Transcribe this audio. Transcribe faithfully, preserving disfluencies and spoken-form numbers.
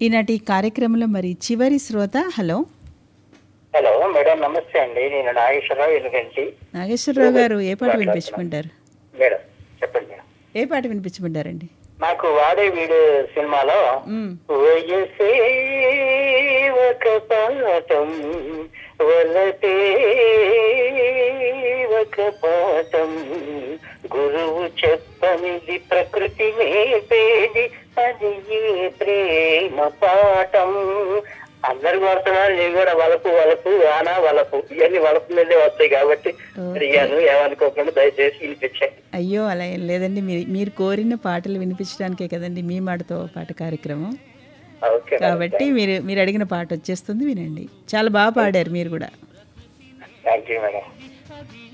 ఈనాటి కార్యక్రమంలో మరి చివరి శ్రోత హలో హలో మేడం, నమస్తే అండి. నేను నాగేశ్వరరావు ఎలుగంటి. నాగేశ్వరరావు గారు ఏ పాట వినిపించుకుంటారు? మేడం చెప్పండి మేడం. ఏ పాట వినిపించుకుంటారండి? నాకు వాడే వీడు సినిమాలో మ్మ్. వయసే ఒక పాఠం వలపే ఒక పాఠం గురువు చెప్పనిది ప్రకృతి నేర్పేది అది ఏ ప్రేమ పాఠం. అందరు కోరుతున్నారు, నేను కూడా వలపు వలపు ఆనా వలపు ఇవన్నీ వలపు మీదే వస్తాయి కాబట్టి అడిగాను. ఏమనుకోకుండా దయచేసి వినిపించాను. అయ్యో అలా ఏం లేదండి, మీరు మీరు కోరిన పాటలు వినిపించడానికే కదండి మీ మాటతో పాట కార్యక్రమం. Okay madam. కాబట్టి మీరు మీరు అడిగిన పాట వచ్చేస్తుంది, వినండి. చాలా బాగా పాడారు మీరు కూడా. Thank you madam.